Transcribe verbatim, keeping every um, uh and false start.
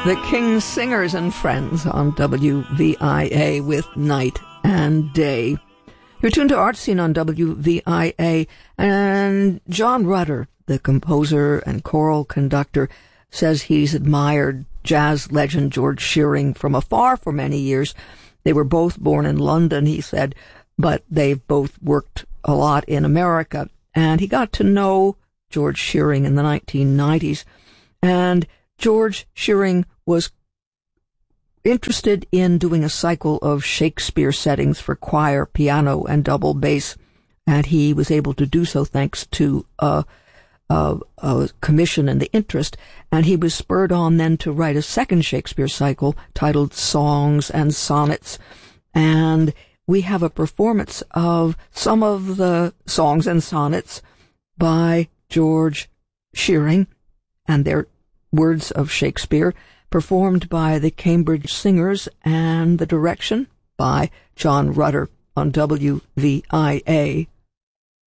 The King Singers and Friends on W V I A with Night and Day. You're tuned to Art Scene on W V I A, and John Rutter, the composer and choral conductor, says he's admired jazz legend George Shearing from afar for many years. They were both born in London, he said, but they've both worked a lot in America. And he got to know George Shearing in the nineteen nineties, and George Shearing was interested in doing a cycle of Shakespeare settings for choir, piano, and double bass, and he was able to do so thanks to a, a, a commission and the interest, and he was spurred on then to write a second Shakespeare cycle titled Songs and Sonnets, and we have a performance of some of the songs and sonnets by George Shearing and their words of Shakespeare, performed by the Cambridge Singers, and the direction by John Rutter on W V I A.